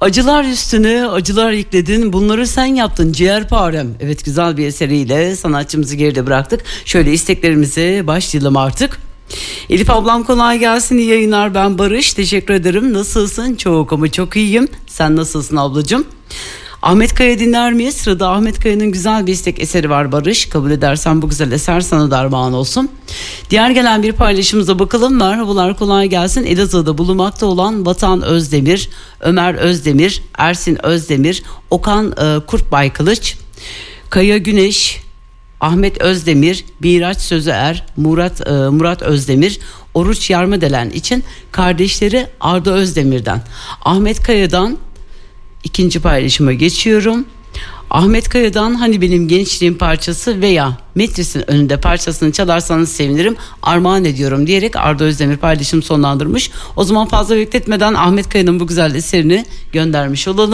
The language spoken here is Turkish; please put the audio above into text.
Acılar üstüne acılar yükledin, bunları sen yaptın ciğerparem. Evet, güzel bir eseriyle sanatçımızı geride bıraktık. Şöyle isteklerimize başlayalım artık. Elif ablam kolay gelsin, iyi yayınlar, ben Barış, teşekkür ederim. Nasılsın? Çok ama çok iyiyim. Sen nasılsın ablacığım? Ahmet Kaya dinler miyiz? Sırada Ahmet Kaya'nın güzel bir istek eseri var Barış. Kabul edersen bu güzel eser sana da armağan olsun. Diğer gelen bir paylaşımıza bakalım. Merhabalar, kolay gelsin. Elazığ'da bulunmakta olan Vatan Özdemir, Ömer Özdemir, Ersin Özdemir, Okan Kurtbaykılıç, Kaya Güneş, Ahmet Özdemir, Miraç Sözüer, Murat Özdemir, Oruç Yarmadelen için kardeşleri Arda Özdemir'den. Ahmet Kaya'dan ikinci paylaşıma geçiyorum. Ahmet Kaya'dan Hani Benim Gençliğim parçası veya Metris'in önünde parçasını çalarsanız sevinirim, armağan ediyorum diyerek Arda Özdemir paylaşım sonlandırmış. O zaman fazla bekletmeden Ahmet Kaya'nın bu güzel eserini göndermiş olalım.